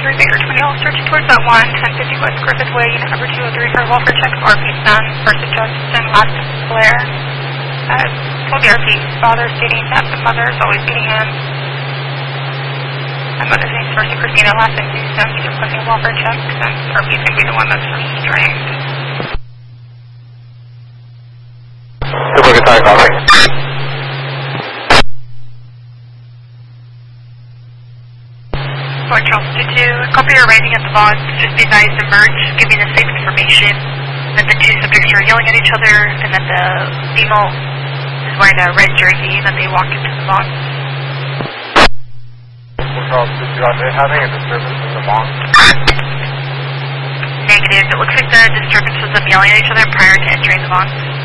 203 Baker 20, all search towards that 1050 West Griffith Way, unit number 203 for welfare check of RP son, first of Justin, last of Blair. Told the RP father stating that the mother is always beating him. And mother's name's first of Christina, last name Newsom. He's requesting a welfare check since RP is going to be the one that's restrained. Super good time, copy. Fort Charles 22, copy your rating at the bonds. Just be advised to merge, giving the safe information that the two subjects are yelling at each other and that the female is wearing a red jersey and that they walked into the bonds. Fort Charles 22, are they having a disturbance in the bond? Negative. It looks like the disturbance was them yelling at each other prior to entering the bonds.